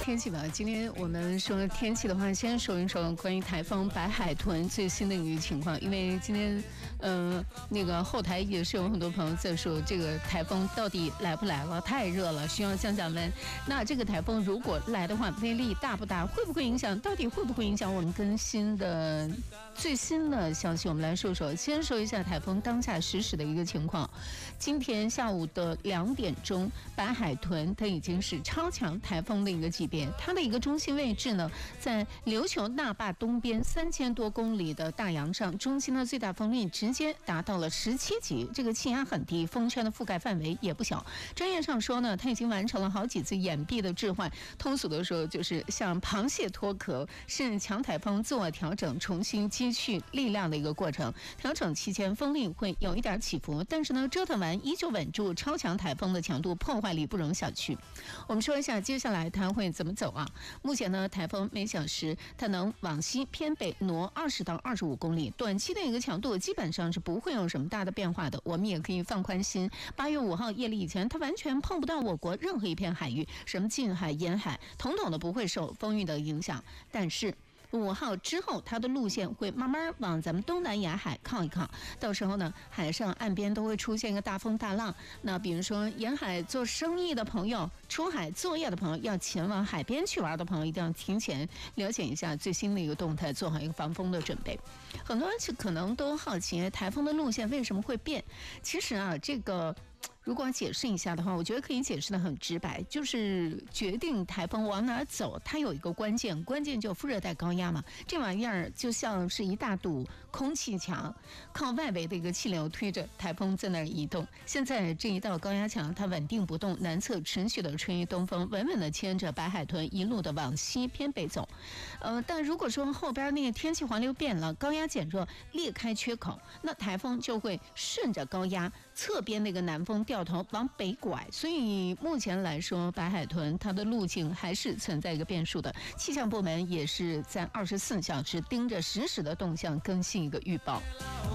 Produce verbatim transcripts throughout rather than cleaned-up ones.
天气吧，今天我们说天气的话，先说一说关于台风白海豚最新的一个情况。因为今天，呃，那个后台也是有很多朋友在说，这个台风到底来不来了？太热了，需要降降温。那这个台风如果来的话，威力大不大？会不会影响？到底会不会影响我们更新的最新的消息？我们来说说。先说一下台风当下实时的一个情况。今天下午的两点钟，白海豚它已经是超强台风的一个级别。它的一个中心位置呢，在琉球那霸东边三千多公里的大洋上，中心的最大风力直接达到了十七级，这个气压很低，风圈的覆盖范围也不小。专业上说呢，它已经完成了好几次掩蔽的置换，通俗的说就是像螃蟹脱壳，是强台风自我调整、重新积蓄力量的一个过程。调整期间风力会有一点起伏，但是呢，折腾完依旧稳住超强台风的强度，破坏力不容小觑。我们说一下接下来它会怎么走啊？目前呢，台风每小时它能往西偏北挪二十到二十五公里，短期的一个强度基本上是不会有什么大的变化的，我们也可以放宽心。八月五号夜里以前，它完全碰不到我国任何一片海域，什么近海、沿海，统统的不会受风域的影响。但是五号之后，它的路线会慢慢往咱们东南沿海靠一靠，到时候呢，海上岸边都会出现一个大风大浪。那比如说沿海做生意的朋友、出海作业的朋友，要前往海边去玩的朋友，一定要提前了解一下最新的一个动态，做好一个防风的准备。很多人可能都好奇台风的路线为什么会变。其实啊，这个如果解释一下的话，我觉得可以解释得很直白，就是决定台风往哪走，它有一个关键，关键就副热带高压嘛。这玩意儿就像是一大堵空气墙，靠外围的一个气流推着台风在那儿移动。现在这一道高压墙它稳定不动，南侧持续的吹东风，稳稳的牵着白海豚一路的往西偏北走。呃，但如果说后边那个天气环流变了，高压减弱，裂开缺口，那台风就会顺着高压侧边那个南风掉头往北拐，所以目前来说，白海豚它的路径还是存在一个变数的。气象部门也是在二十四小时盯着实时的动向，更新一个预报。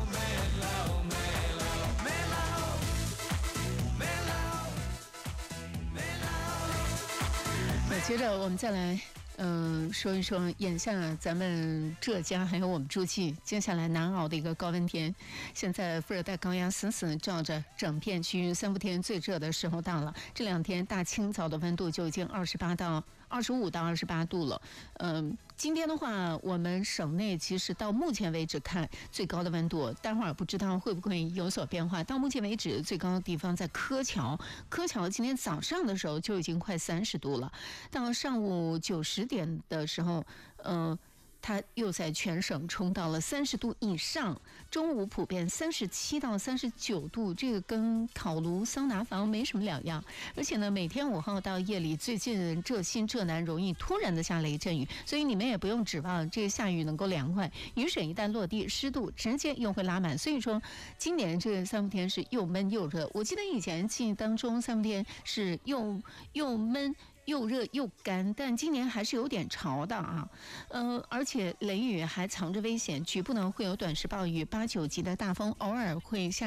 那接着我们再来。嗯、呃，说一说眼下咱们浙江还有我们诸暨接下来难熬的一个高温天。现在副热带高压死死照着整片区域，三伏天最热的时候到了。这两天大清早的温度就已经二十八到二十五到二十八度了。嗯、呃，今天的话，我们省内其实到目前为止看最高的温度，待会儿不知道会不会有所变化。到目前为止，最高的地方在柯桥，柯桥今天早上的时候就已经快三十度了。到上午九十点的时候，呃，它又在全省冲到了三十度以上。中午普遍三十七到三十九度，这个跟烤炉、桑拿房没什么两样。而且呢，每天五号到夜里，最近浙西、浙南容易突然的下雷阵雨，所以你们也不用指望这个下雨能够凉快。雨水一旦落地，湿度直接又会拉满。所以说，今年这三伏天是又闷又热。我记得以前记忆当中，三伏天是又又闷。又热又干，但今年还是有点潮的啊，呃，而且雷雨还藏着危险，局部呢会有短时暴雨，八九级的大风，偶尔会下